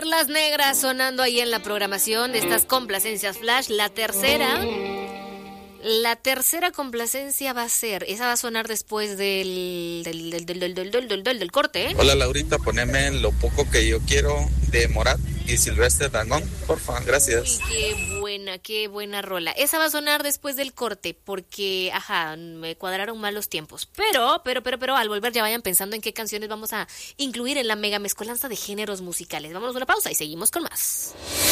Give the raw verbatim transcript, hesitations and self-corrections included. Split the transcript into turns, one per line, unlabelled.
Perlas Negras sonando ahí en la programación de estas complacencias flash. La tercera, la tercera complacencia va a ser, esa va a sonar después del del del del del del, del, del, del, del corte, ¿eh?
Hola Laurita, poneme Lo Poco Que Yo Quiero de Morat y Silvestre Dangond, por favor, gracias.
Uy, qué buena, qué buena rola. Esa va a sonar después del corte porque, ajá, me cuadraron mal los tiempos. Pero, pero, pero, pero, al volver ya vayan pensando en qué canciones vamos a incluir en la mega mezcolanza de géneros musicales. Vámonos a una pausa y seguimos con más.